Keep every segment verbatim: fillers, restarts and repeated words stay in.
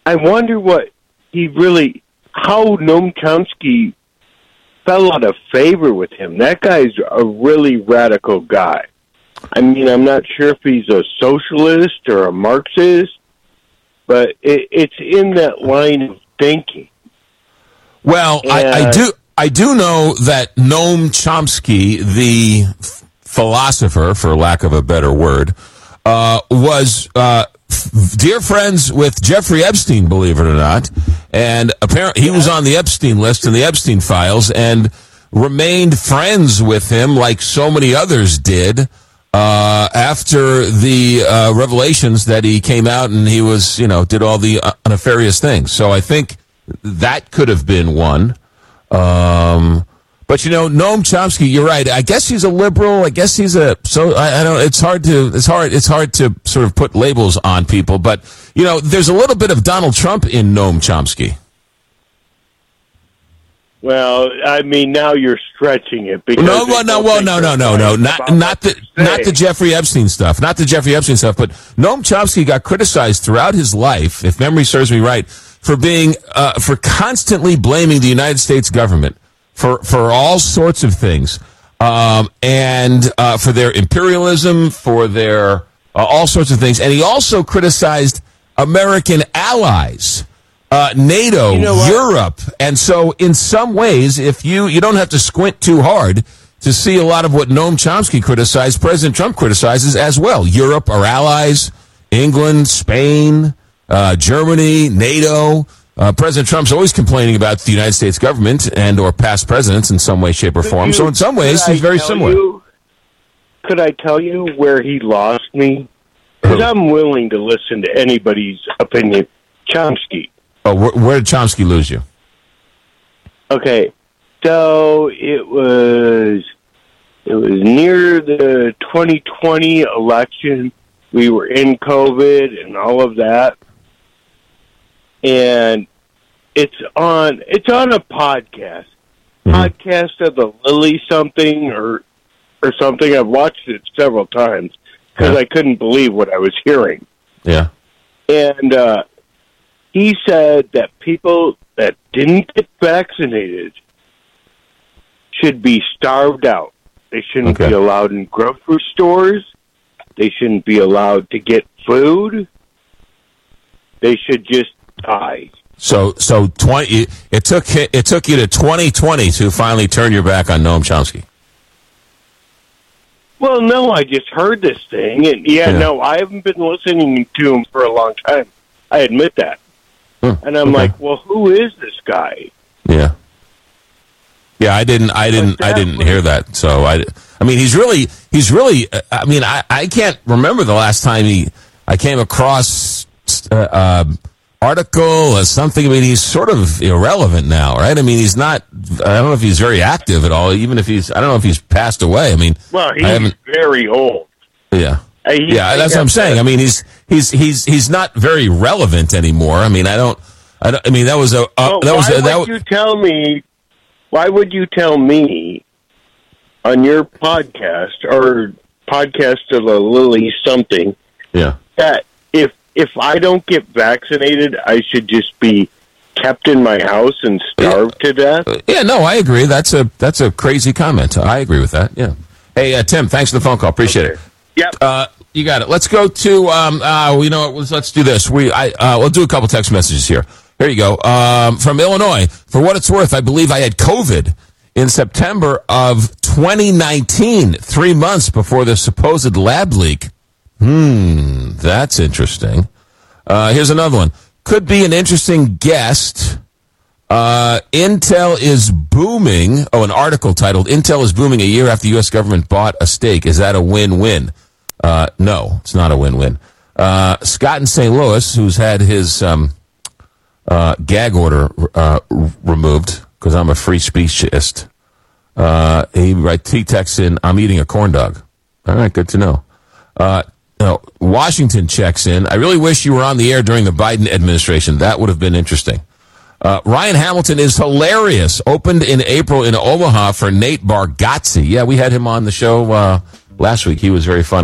I wonder what he really, how Noam Chomsky fell out of favor with him. That guy's a really radical guy. I mean, I'm not sure if he's a socialist or a Marxist, but it, it's in that line of thinking. Well, I, I do I do know that Noam Chomsky, the f- philosopher, for lack of a better word, uh, was uh, f- dear friends with Jeffrey Epstein, believe it or not, and apparently he was on the Epstein list in the Epstein files and remained friends with him like so many others did. Uh, after the uh, revelations that he came out and he was, you know, did all the uh, nefarious things. So I think that could have been one. Um, but, you know, Noam Chomsky, you're right. I guess he's a liberal. I guess he's a, so I, I don't, it's hard to, it's hard, it's hard to sort of put labels on people. But, you know, there's a little bit of Donald Trump in Noam Chomsky. Well, I mean, now you're stretching it. Because no, well, no, well, no, no, no, no, not not the not the Jeffrey Epstein stuff, not the Jeffrey Epstein stuff. But Noam Chomsky got criticized throughout his life, if memory serves me right, for being uh, for constantly blaming the United States government for for all sorts of things, um, and uh, for their imperialism, for their uh, all sorts of things, and he also criticized American allies. Uh, NATO, you know Europe, and so in some ways, if you you don't have to squint too hard to see a lot of what Noam Chomsky criticized, President Trump criticizes as well. Europe, our allies, England, Spain, uh, Germany, NATO. Uh, President Trump's always complaining about the United States government and or past presidents in some way, shape, or form. You, so in some ways, he's very similar. You, could I tell you where he lost me? Because I'm willing to listen to anybody's opinion. Chomsky. Oh, where, where did Chomsky lose you? Okay, so it was it was near the twenty twenty election. We were in COVID and all of that, and it's on it's on a podcast, mm-hmm. podcast of the Lily something or or something. I've watched it several times because yeah. I couldn't believe what I was hearing. Yeah, and. uh He said that people that didn't get vaccinated should be starved out. They shouldn't okay. be allowed in grocery stores. They shouldn't be allowed to get food. They should just die. So, so twenty. It took it took you to twenty twenty to finally turn your back on Noam Chomsky. Well, no, I just heard this thing, and yeah, yeah. no, I haven't been listening to him for a long time. I admit that. And I'm okay. like, well, who is this guy? Yeah, yeah. I didn't, I didn't, I didn't hear that. So I, I mean, he's really, he's really. I mean, I, I can't remember the last time he, I came across uh, uh, article or something. I mean, he's sort of irrelevant now, right? I mean, he's not. I don't know if he's very active at all. Even if he's, I don't know if he's passed away. I mean, well, he's very old. Yeah. He, yeah, that's what I'm saying. I mean, he's he's he's he's not very relevant anymore. I mean, I don't. I, don't, I mean, that was a. Uh, well, that was. Why A, that would you tell me? Why would you tell me on your podcast or podcast of a Lily something? Yeah. That if if I don't get vaccinated, I should just be kept in my house and starved yeah. to death. Yeah. No, I agree. That's a that's a crazy comment. I agree with that. Yeah. Hey, uh, Tim, thanks for the phone call. Appreciate okay. it. Yep. Uh, you got it. Let's go to, um, uh, you know what, let's do this. We, I, uh, we'll do a couple text messages here. Here you go. Um, from Illinois. For what it's worth, I believe I had COVID in September of twenty nineteen, three months before the supposed lab leak. Hmm, that's interesting. Uh, here's another one. Could be an interesting guest. Uh, Intel is booming. Oh, an article titled, Intel is booming a year after the U S government bought a stake. Is that a win-win? Uh, no, it's not a win-win. Uh, Scott in Saint Louis, who's had his um, uh, gag order uh, r- removed because I'm a free speechist, uh, he, right, he texts in, I'm eating a corn dog. All right, good to know. Uh, no, Washington checks in. I really wish you were on the air during the Biden administration. That would have been interesting. Uh, Ryan Hamilton is hilarious. Opened in April in Omaha for Nate Bargatze. Yeah, we had him on the show uh, last week. He was very funny.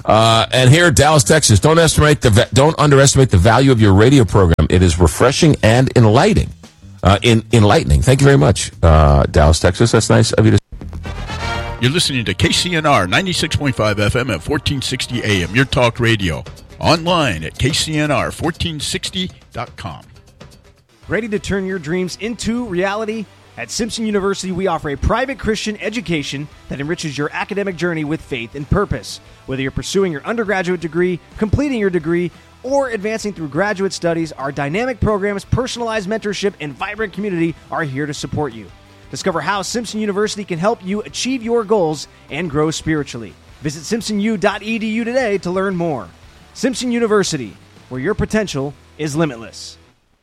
Uh, and here, Dallas, Texas, don't estimate the va- don't underestimate the value of your radio program. It is refreshing and enlightening. Uh, in, enlightening. Thank you very much, uh, Dallas, Texas. That's nice of you to. You're listening to K C N R ninety-six point five F M at fourteen sixty A M. Your talk radio. Online at K C N R fourteen sixty dot com. Ready to turn your dreams into reality? At Simpson University, we offer a private Christian education that enriches your academic journey with faith and purpose. Whether you're pursuing your undergraduate degree, completing your degree, or advancing through graduate studies, our dynamic programs, personalized mentorship, and vibrant community are here to support you. Discover how Simpson University can help you achieve your goals and grow spiritually. Visit simpson u dot e d u today to learn more. Simpson University, where your potential is limitless.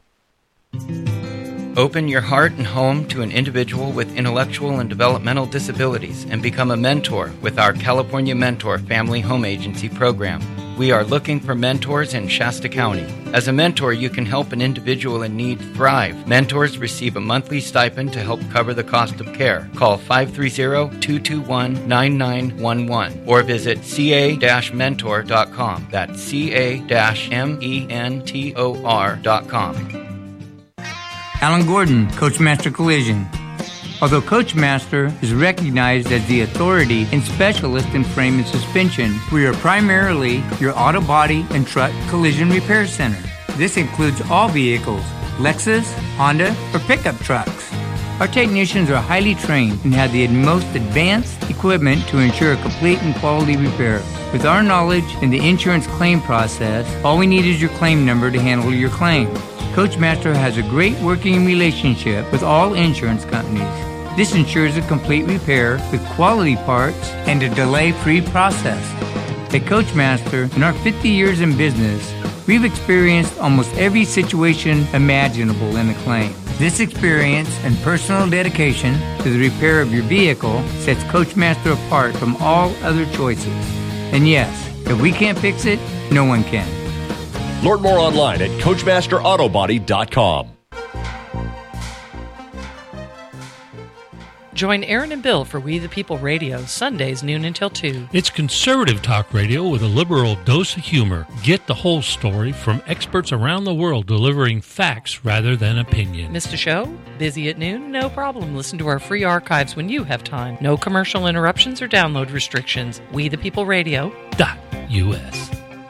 Open your heart and home to an individual with intellectual and developmental disabilities and become a mentor with our California Mentor Family Home Agency program. We are looking for mentors in Shasta County. As a mentor, you can help an individual in need thrive. Mentors receive a monthly stipend to help cover the cost of care. Call five three zero, two two one, nine nine one one or visit c a dash mentor dot com. That's c a dash mentor dot com. Alan Gordon, Coachmaster Collision. Although Coachmaster is recognized as the authority and specialist in frame and suspension, we are primarily your auto body and truck collision repair center. This includes all vehicles, Lexus, Honda, or pickup trucks. Our technicians are highly trained and have the most advanced equipment to ensure a complete and quality repair. With our knowledge in the insurance claim process, all we need is your claim number to handle your claim. Coachmaster has a great working relationship with all insurance companies. This ensures a complete repair with quality parts and a delay-free process. At Coachmaster, in our fifty years in business, we've experienced almost every situation imaginable in a claim. This experience and personal dedication to the repair of your vehicle sets Coachmaster apart from all other choices. And yes, if we can't fix it, no one can. Learn more online at coachmaster auto body dot com. Join Aaron and Bill for We the People Radio, Sundays noon until two. It's conservative talk radio with a liberal dose of humor. Get the whole story from experts around the world delivering facts rather than opinion. Missed a show? Busy at noon? No problem. Listen to our free archives when you have time. No commercial interruptions or download restrictions. We the People Radio dot U S.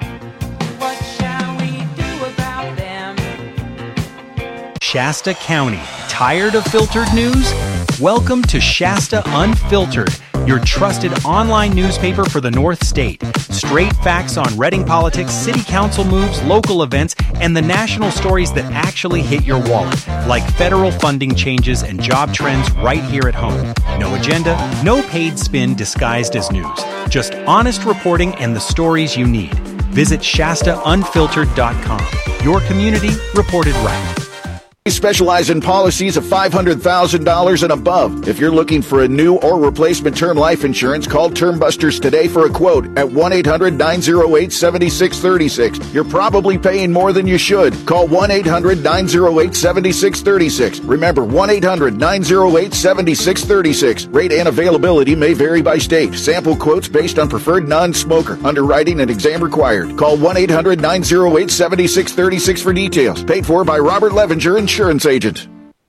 Shasta County. Tired of filtered news? Welcome to Shasta Unfiltered, your trusted online newspaper for the North State. Straight facts on Reading politics, city council moves, local events, and the national stories that actually hit your wallet, like federal funding changes and job trends right here at home. No agenda, no paid spin disguised as news. Just honest reporting and the stories you need. Visit Shasta Unfiltered dot com. Your community reported right. We specialize in policies of five hundred thousand dollars and above. If you're looking for a new or replacement term life insurance, call Term Busters today for a quote at one eight hundred nine oh eight seven six three six. You're probably paying more than you should. Call one eight hundred nine oh eight seven six three six. Remember, one eight hundred nine oh eight seven six three six. Rate and availability may vary by state. Sample quotes based on preferred non-smoker. Underwriting and exam required. Call one eight hundred nine oh eight seven six three six for details. Paid for by Robert Levenger and Insurance agent.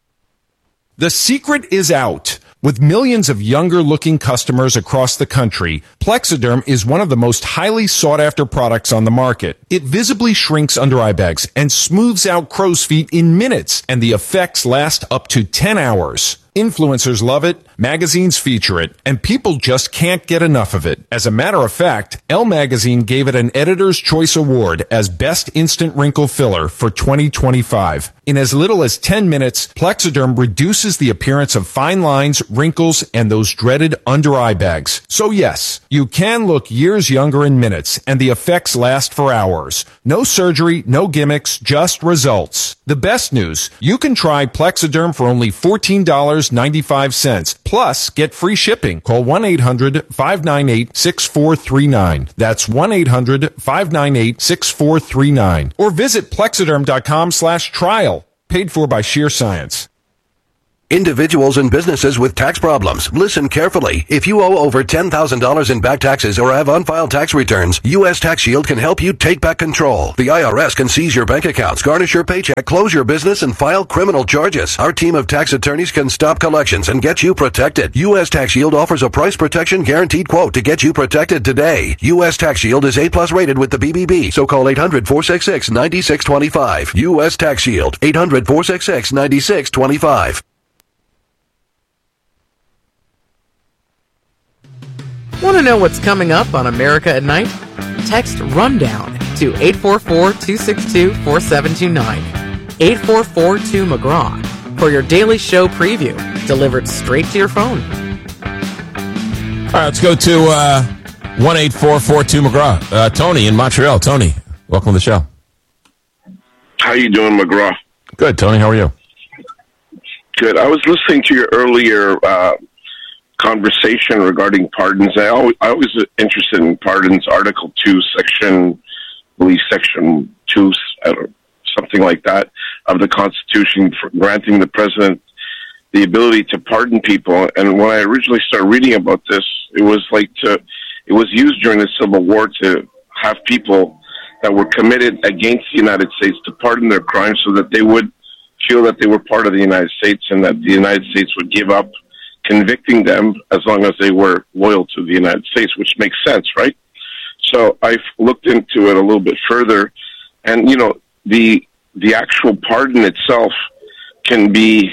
The secret is out. With millions of younger-looking customers across the country, Plexiderm is one of the most highly sought-after products on the market. It visibly shrinks under-eye bags and smooths out crow's feet in minutes, and the effects last up to ten hours. Influencers love it, magazines feature it, and people just can't get enough of it. As a matter of fact, Elle Magazine gave it an Editor's Choice Award as Best Instant Wrinkle Filler for twenty twenty-five. In as little as ten minutes, Plexiderm reduces the appearance of fine lines, wrinkles, and those dreaded under-eye bags. So yes, you can look years younger in minutes, and the effects last for hours. No surgery, no gimmicks, just results. The best news, you can try Plexiderm for only fourteen dollars and ninety-five cents. Plus, get free shipping. Call one eight hundred five nine eight six four three nine. That's one eight hundred five nine eight six four three nine. Or visit plexiderm dot com slash trial. Paid for by Sheer Science. Individuals and businesses with tax problems. Listen carefully. If you owe over ten thousand dollars in back taxes or have unfiled tax returns, U S Tax Shield can help you take back control. The I R S can seize your bank accounts, garnish your paycheck, close your business, and file criminal charges. Our team of tax attorneys can stop collections and get you protected. U S Tax Shield offers a price protection guaranteed quote to get you protected today. U S Tax Shield is A plus rated with the B B B, so call eight hundred, four six six, nine six two five. U S Tax Shield, eight hundred, four six six, nine six two five. Want to know what's coming up on America at Night? Text RUNDOWN to eight four four, two six two, four seven two nine. eight four four two McGraw for your daily show preview, delivered straight to your phone. All right, let's go to uh, one eight four four two McGraw. Uh, Tony in Montreal. Tony, welcome to the show. How you doing, McGraw? Good, Tony. How are you? Good. I was listening to your earlier uh, conversation regarding pardons. I always, I always interested in pardons. Article two, Section, I believe Section two, I don't know, something like that, of the Constitution, for granting the president the ability to pardon people. And when I originally started reading about this, it was like to, it was used during the Civil War to have people that were committed against the United States to pardon their crimes so that they would feel that they were part of the United States and that the United States would give up convicting them as long as they were loyal to the United States, which makes sense, right? So I've looked into it a little bit further, and, you know, the the actual pardon itself can be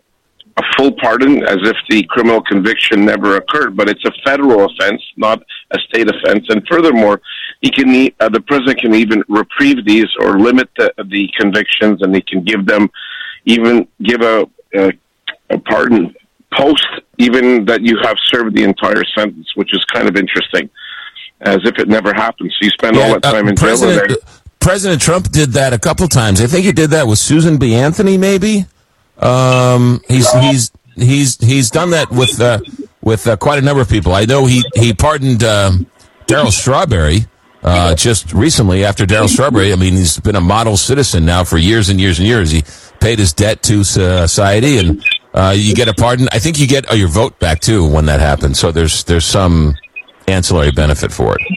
a full pardon as if the criminal conviction never occurred, but it's a federal offense, not a state offense. And furthermore, he can uh, the president can even reprieve these or limit the, the convictions, and he can give them, even give a, a, a pardon post even that you have served the entire sentence, which is kind of interesting, as if it never happened. So you spend Yeah, all that time uh, in jail. President, and President Trump did that a couple times. I think he did that with Susan B. Anthony, maybe. Um, he's he's he's he's done that with uh, with uh, quite a number of people. I know he he pardoned um, Darryl Strawberry uh, just recently. After Darryl Strawberry, I mean, he's been a model citizen now for years and years and years. He paid his debt to society, and uh, you get a pardon. I think you get uh, your vote back too when that happens. So there's there's some ancillary benefit for it.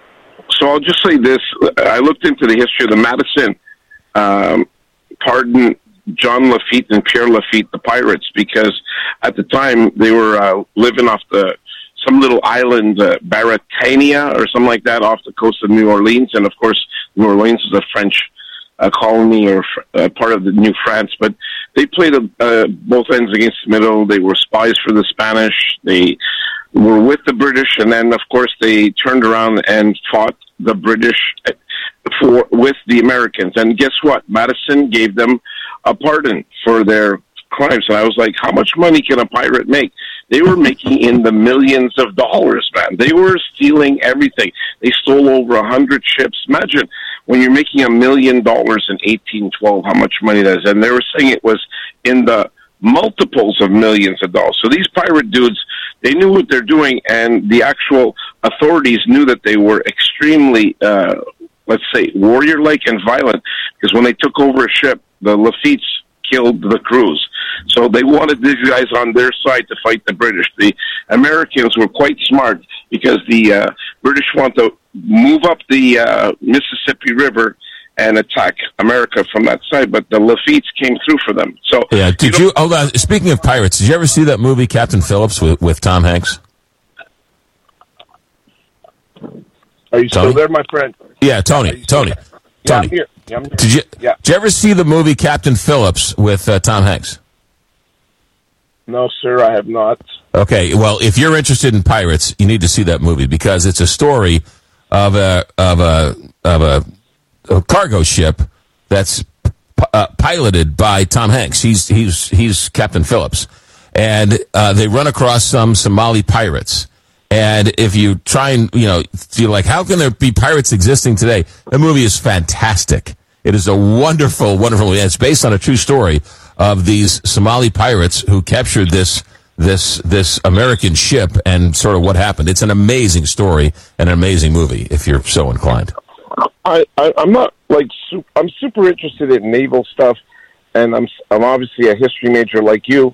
So I'll just say this. I looked into the history of the Madison um, pardon John Lafitte and Pierre Lafitte, the pirates, because at the time they were uh, living off the some little island, uh, Baratania or something like that, off the coast of New Orleans. And of course, New Orleans is a French uh, colony or uh, part of the New France. But they played uh, both ends against the middle. They were spies for the Spanish. They were with the British, and then of course they turned around and fought the British for with the Americans. And guess what? Madison gave them a pardon for their crimes. And I was like, how much money can a pirate make? They were making in the millions of dollars, man. They were stealing everything. They stole over a hundred ships. Imagine when you're making a million dollars in eighteen twelve, how much money that is. And they were saying it was in the multiples of millions of dollars. So these pirate dudes, they knew what they're doing, and the actual authorities knew that they were extremely, uh, let's say, warrior-like and violent, because when they took over a ship, the Lafitte's killed the crews. So they wanted these guys on their side to fight the British. The Americans were quite smart, because the uh, British want to move up the uh, Mississippi River and attack America from that side, but the Lafitte's came through for them. So yeah, did you, you hold on? Speaking of pirates, did you ever see that movie Captain Phillips with, with Tom Hanks? Are you Tony? Still there, my friend? Yeah, Tony. Tony. Yeah, Tony. I'm here. Yeah, I'm here. Did you? Yeah. Did you ever see the movie Captain Phillips with uh, Tom Hanks? No, sir, I have not. Okay, well, if you're interested in pirates, you need to see that movie, because it's a story of a of a of a, a cargo ship that's uh, piloted by Tom Hanks. He's he's he's Captain Phillips, and uh, they run across some Somali pirates. And if you try and, you know, you're like, how can there be pirates existing today? The movie is fantastic. It is a wonderful, wonderful movie. And it's based on a true story of these Somali pirates who captured this this this American ship and sort of what happened. It's an amazing story and an amazing movie, if you're so inclined. I, I I'm not like su- I'm super interested in naval stuff, and I'm I'm obviously a history major like you.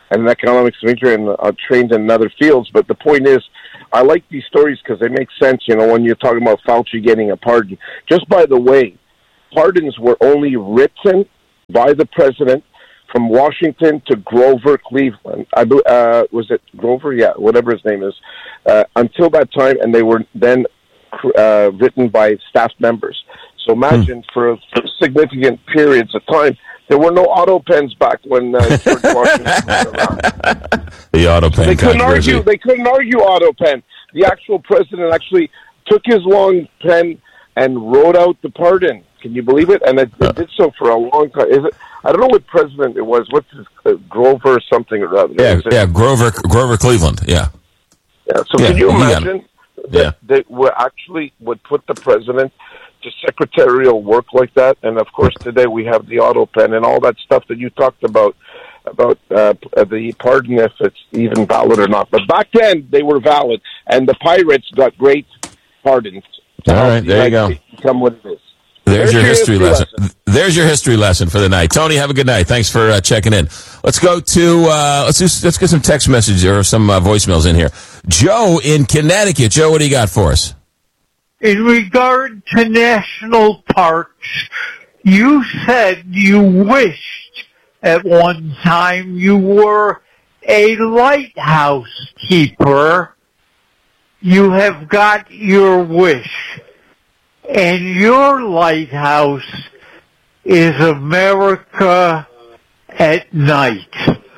and an economics major and uh, trained in other fields. But the point is, I like these stories because they make sense, you know, when you're talking about Fauci getting a pardon. Just by the way, pardons were only written by the president from Washington to Grover Cleveland. I uh, was it Grover? Yeah, whatever his name is. Uh, until that time, and they were then uh, written by staff members. So imagine hmm. for, for significant periods of time, there were no auto pens back when uh, George Washington was around. The auto pen. They couldn't controversy. argue. They couldn't argue auto pen. The actual president actually took his long pen and wrote out the pardon. Can you believe it? And it, it did so for a long time. Is it? I don't know what president it was. What's his uh, Grover or something or other? Yeah, yeah, Grover Grover Cleveland. Yeah. Yeah. So yeah, can you you imagine that yeah. they were actually would put the president to secretarial work like that? And of course, today we have the auto pen and all that stuff that you talked about about uh, the pardon, if it's even valid or not. But back then they were valid, and the pirates got great pardons. All right, there you go. Become what it is. There's, There's your history, history lesson. lesson. There's your history lesson for the night. Tony, have a good night. Thanks for uh, checking in. Let's go to uh, let's do, let's get some text messages or some uh, voicemails in here. Joe in Connecticut. Joe, what do you got for us? In regard to national parks, you said you wished at one time you were a lighthouse keeper. You have got your wish. And your lighthouse is America at night.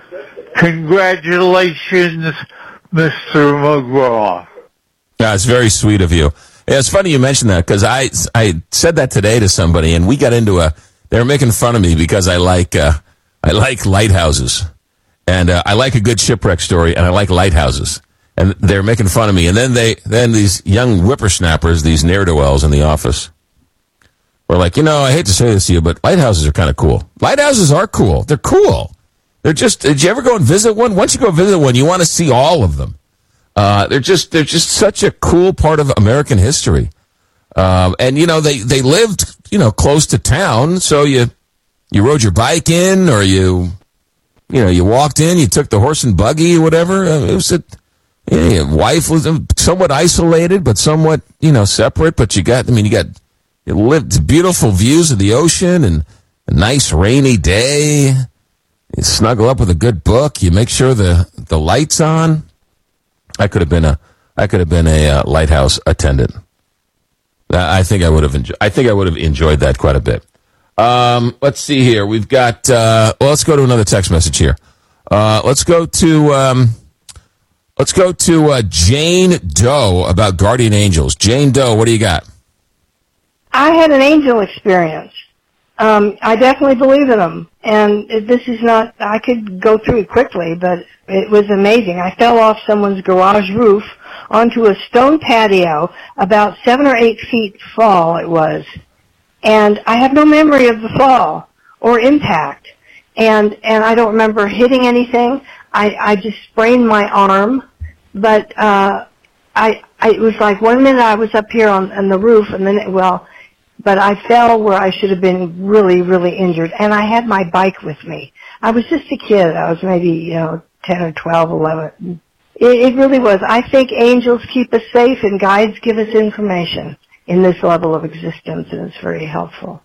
Congratulations, Mister McGraw. Yeah, it's very sweet of you. Yeah, it's funny you mentioned that because I, I said that today to somebody, and we got into a. They were making fun of me because I like uh, I like lighthouses, and uh, I like a good shipwreck story, and I like lighthouses. And they're making fun of me. And then they, then these young whippersnappers, these ne'er-do-wells in the office, were like, you know, I hate to say this to you, but lighthouses are kind of cool. Lighthouses are cool. They're cool. They're just. Did you ever go and visit one? Once you go visit one, you want to see all of them. Uh, they're just, they're just such a cool part of American history. Um, and you know, they, they lived, you know, close to town, so you, you rode your bike in, or you, you know, you walked in, you took the horse and buggy or whatever. Uh, it was a. Yeah, your wife was somewhat isolated, but somewhat, you know, separate. But you got, I mean, you got, you lived beautiful views of the ocean and a nice rainy day. You snuggle up with a good book. You make sure the, the light's on. I could have been a, I could have been a uh, lighthouse attendant. I think I would have enjoyed, I think I would have enjoyed that quite a bit. Um, let's see here. We've got, uh, well, let's go to another text message here. Uh, let's go to, um, Let's go to uh, Jane Doe about guardian angels. Jane Doe, what do you got? I had an angel experience. Um, I definitely believe in them. And this is not, I could go through it quickly, but it was amazing. I fell off someone's garage roof onto a stone patio, about seven or eight feet fall it was. And I have no memory of the fall or impact. And, and I don't remember hitting anything. I, I just sprained my arm, but uh, I, I it was like one minute I was up here on, on the roof, and then, it, well, but I fell where I should have been really, really injured, and I had my bike with me. I was just a kid. I was maybe, you know, ten or twelve, eleven. It, it really was. I think angels keep us safe, and guides give us information in this level of existence, and it's very helpful.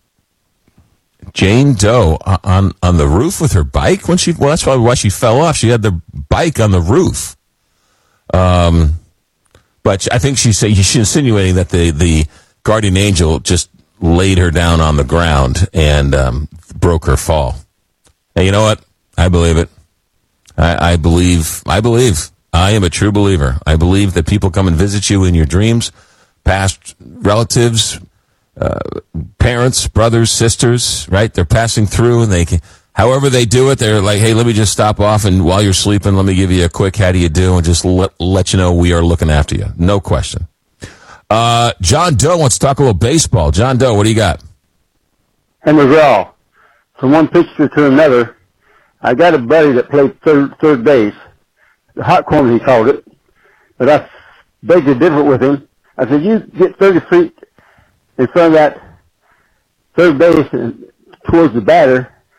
Jane Doe on on the roof with her bike when she well that's probably why she fell off. She had the bike on the roof. Um, but I think she's she's insinuating that the, the guardian angel just laid her down on the ground and um, broke her fall. And you know what? I believe it. I, I believe. I believe. I am a true believer. I believe that people come and visit you in your dreams, past relatives. Uh, parents, brothers, sisters, right? They're passing through, and they can, however they do it, they're like, hey, let me just stop off, and while you're sleeping, let me give you a quick how do you do, and just let, let you know we are looking after you. No question. Uh, John Doe wants to talk a little baseball. John Doe, what do you got? Hey, McGraw, from one pitcher to another, I got a buddy that played third, third base. The hot corner, he called it. But I begged to differ with him. I said, you get thirty feet in front of that third base and towards the batter,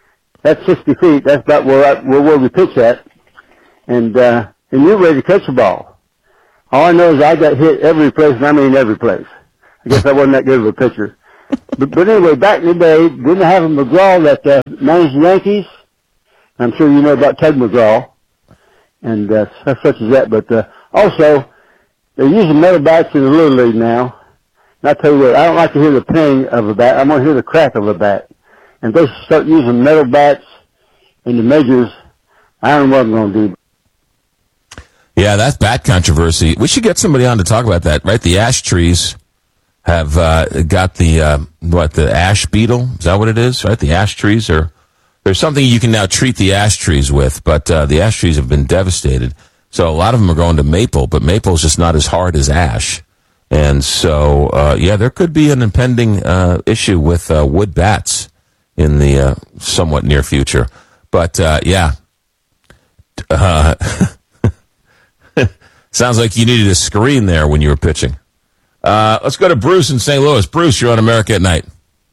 That's sixty feet. That's about where I, where, where we pitch at. And, uh, and you're ready to catch the ball. All I know is I got hit every place, and I mean every place. I guess I wasn't that good of a pitcher. but, but anyway, back in the day, didn't have a McGraw that uh, managed the Yankees. I'm sure you know about Tug McGraw. And uh, such as that. But uh, also, they're using metal bats in the Little League now. And I tell you what, I don't like to hear the ping of a bat. I want to hear the crack of a bat. And if they start using metal bats in the majors, I don't know what I'm going to do. Yeah, that's bat controversy. We should get somebody on to talk about that, right? The ash trees have uh, got the, uh, what, the ash beetle? Is that what it is, right? The ash trees are, there's something you can now treat the ash trees with, but uh, the ash trees have been devastated. So a lot of them are going to maple, but maple is just not as hard as ash. And so, uh, yeah, there could be an impending uh, issue with uh, wood bats in the uh, somewhat near future. But, uh, yeah. Uh, sounds like you needed a screen there when you were pitching. Uh, let's go to Bruce in Saint Louis. Bruce, you're on America at Night.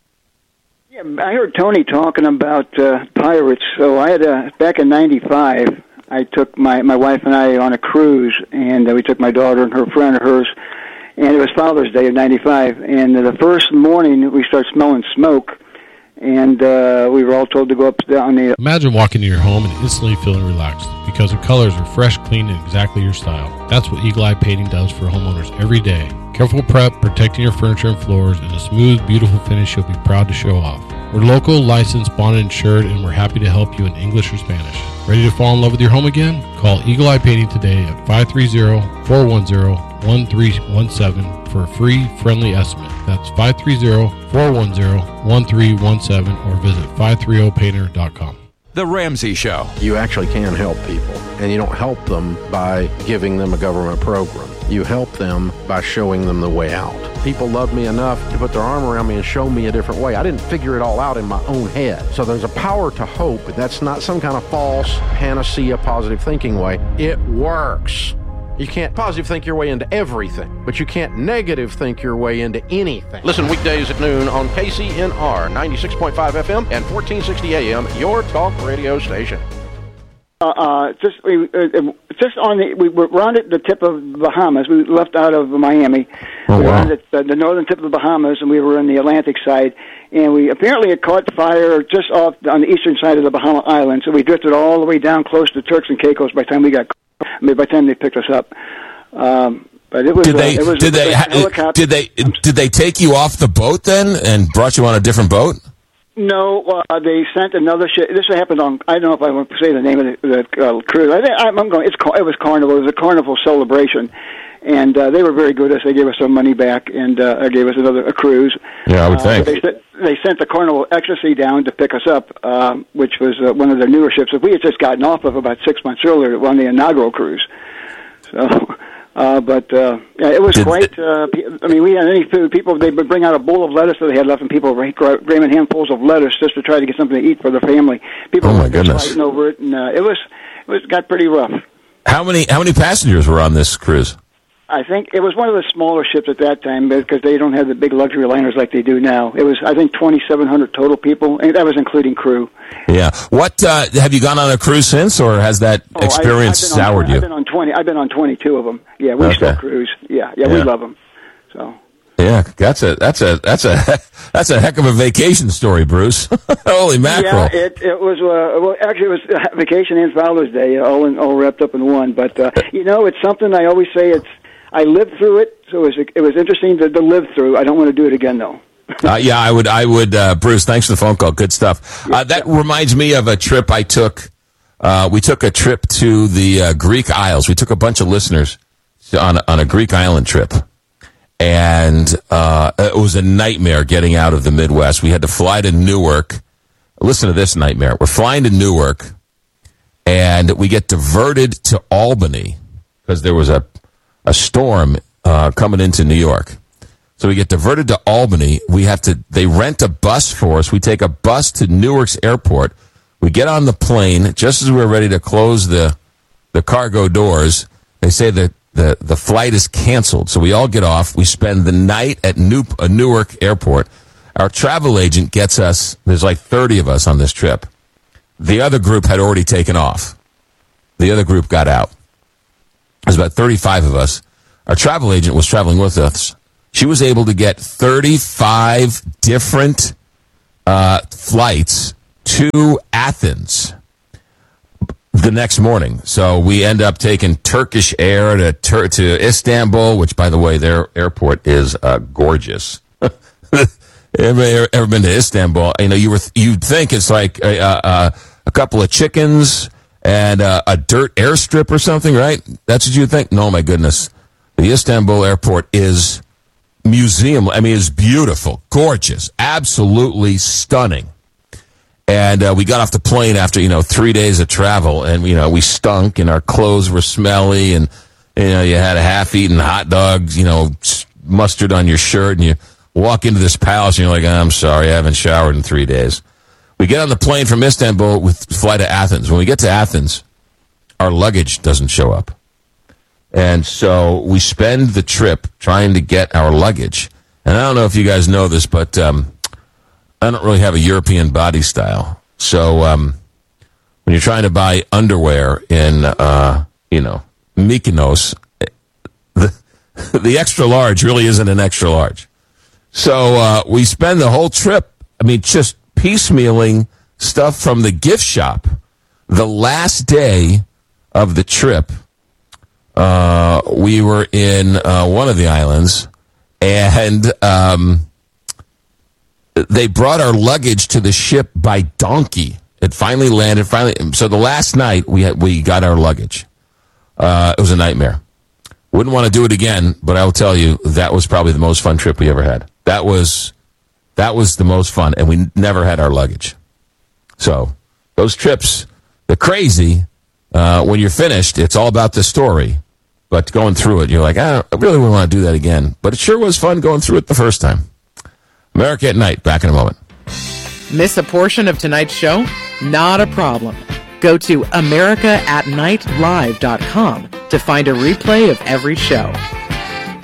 Yeah, I heard Tony talking about uh, pirates. So I had a, back in ninety-five, I took my, my wife and I on a cruise, and uh, we took my daughter and her friend of hers, and it was Father's Day of ninety-five. And uh, the first morning, we started smelling smoke, and uh, we were all told to go up on the... Imagine walking into your home and instantly feeling relaxed because the colors are fresh, clean, and exactly your style. That's what Eagle Eye Painting does for homeowners every day. Careful prep, protecting your furniture and floors, and a smooth, beautiful finish you'll be proud to show off. We're local, licensed, bonded, insured, and we're happy to help you in English or Spanish. Ready to fall in love with your home again? Call Eagle Eye Painting today at five three zero, four one zero, one three one seven for a free, friendly estimate. That's five three zero, four one zero, one three one seven or visit five three zero painter dot com. The Ramsey Show. You actually can help people, and you don't help them by giving them a government program. You help them by showing them the way out. People love me enough to put their arm around me and show me a different way. I didn't figure it all out in my own head. So there's a power to hope, but that's not some kind of false panacea positive thinking way. It works. You can't positive think your way into everything, but you can't negative think your way into anything. Listen weekdays at noon on K C N R ninety-six point five F M and fourteen sixty A M, your talk radio station. Uh, uh, just we, uh, just on the we were on at the tip of the Bahamas. We left out of Miami. Oh, we were wow. on the, the northern tip of the Bahamas, and we were on the Atlantic side. And we apparently had caught fire just off on the eastern side of the Bahama Islands. So we drifted all the way down close to Turks and Caicos by the time we got. I mean, by the time they picked us up. Um, but it was. Did they? Uh, it was did they? Ha- did they? Did they take you off the boat then and brought you on a different boat? No, uh, they sent another ship. This happened on. I don't know if I want to say the name of the, the uh, cruise. I think I'm going. It's it was Carnival. It was a Carnival celebration, and uh, they were very good. As they gave us some money back and uh, gave us another a cruise. Yeah, I would uh, think. They sent, they sent the Carnival Ecstasy down to pick us up, um, which was uh, one of their newer ships that we had just gotten off of about six months earlier on the inaugural cruise. So. Uh, but, uh, yeah, it was quite, uh, I mean, we had any food, people, they would bring out a bowl of lettuce that they had left, and people would grab in handfuls of lettuce just to try to get something to eat for their family. People oh my were goodness. fighting over it, and, uh, it was, it was, got pretty rough. How many, how many passengers were on this cruise? I think it was one of the smaller ships at that time because they don't have the big luxury liners like they do now. It was, I think, twenty-seven hundred total people, and that was including crew. Yeah. What, uh, have you gone on a cruise since, or has that Oh, experience I, I've been on, soured you? I've been on twenty. I've been on twenty-two of them. Yeah, we Okay. still cruise. Yeah, yeah, we Yeah. love them. So. Yeah, that's a that's a that's a that's a heck of a vacation story, Bruce. Holy mackerel! Yeah, it it was uh, well, actually it was vacation and Father's Day all in, all wrapped up in one. But uh, you know, it's something I always say. It's I lived through it, so it was it was interesting to, to live through. I don't want to do it again though. uh, yeah, I would. I would. Uh, Bruce, thanks for the phone call. Good stuff. Uh, that reminds me of a trip I took. Uh, we took a trip to the uh, Greek Isles. We took a bunch of listeners on on a Greek island trip. And uh, it was a nightmare getting out of the Midwest. We had to fly to Newark. Listen to this nightmare. We're flying to Newark, and we get diverted to Albany because there was a, a storm uh, coming into New York. So we get diverted to Albany. We have to. They rent a bus for us. We take a bus to Newark's airport. We get on the plane. Just as we're ready to close the the cargo doors, they say that The the flight is canceled, so we all get off. We spend the night at New, uh, Newark Airport. Our travel agent gets us, there's like thirty of us on this trip, The other group had already taken off. The other group got out. There's about thirty-five of us. Our travel agent was traveling with us. She was able to get thirty-five different uh, flights to Athens the next morning. So we end up taking Turkish Air to Tur- to Istanbul, which, by the way, their airport is uh, gorgeous. Ever, ever been to Istanbul? You know, you were th- you'd think it's like a, a, a couple of chickens and uh, a dirt airstrip or something, right? That's what you would think. No, my goodness, the Istanbul airport is museum. I mean, it's beautiful, gorgeous, absolutely stunning. And uh, we got off the plane after, you know, three days of travel, and, you know, we stunk, and our clothes were smelly, and, you know, you had a half-eaten hot dog, you know, mustard on your shirt, and you walk into this palace, and you're like, I'm sorry, I haven't showered in three days. We get on the plane from Istanbul with fly to Athens. When we get to Athens, our luggage doesn't show up. And so we spend the trip trying to get our luggage. And I don't know if you guys know this, but um, I don't really have a European body style. So um, when you're trying to buy underwear in, uh, you know, Mykonos, the, the extra large really isn't an extra large. So uh, we spend the whole trip, I mean, just piecemealing stuff from the gift shop. The last day of the trip, uh, we were in uh, one of the islands, and um, they brought our luggage to the ship by donkey. It finally landed. Finally, so the last night we had, we got our luggage. Uh, it was a nightmare. Wouldn't want to do it again, but I will tell you that was probably the most fun trip we ever had. That was that was the most fun, and we never had our luggage. So those trips, they're crazy. Uh, when you're finished, it's all about the story. But going through it, you're like, I, don't, I really wouldn't want to do that again. But it sure was fun going through it the first time. America at Night, back in a moment. Miss a portion of tonight's show? Not a problem. Go to america at night live dot com to find a replay of every show.